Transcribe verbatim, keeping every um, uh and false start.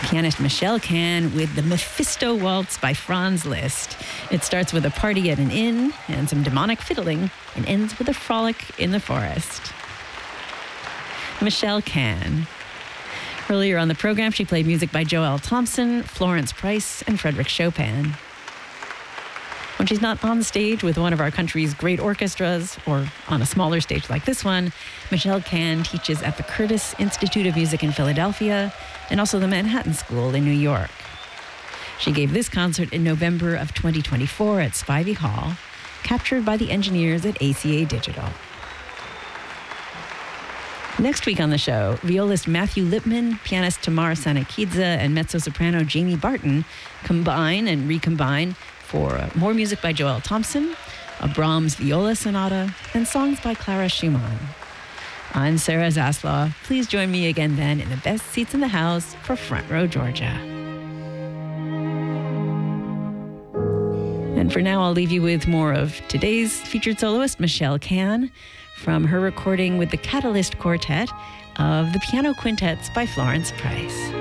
Pianist Michelle Can with the Mephisto Waltz by Franz Liszt. It starts with a party at an inn and some demonic fiddling and ends with a frolic in the forest. Michelle Can. Earlier on the program, she played music by Joel Thompson, Florence Price, and Frédéric Chopin. When she's not on stage with one of our country's great orchestras or on a smaller stage like this one, Michelle Can teaches at the Curtis Institute of Music in Philadelphia and also the Manhattan School in New York. She gave this concert in November of twenty twenty-four at Spivey Hall, captured by the engineers at A C A Digital. Next week on the show, violist Matthew Lipman, pianist Tamar Sanakidze, and mezzo-soprano Jamie Barton combine and recombine for uh, more music by Joel Thompson, a Brahms viola sonata, and songs by Clara Schumann. I'm Sarah Zaslaw. Please join me again then in the best seats in the house for Front Row Georgia. And for now, I'll leave you with more of today's featured soloist, Michelle Can, from her recording with the Catalyst Quartet of the Piano Quintets by Florence Price.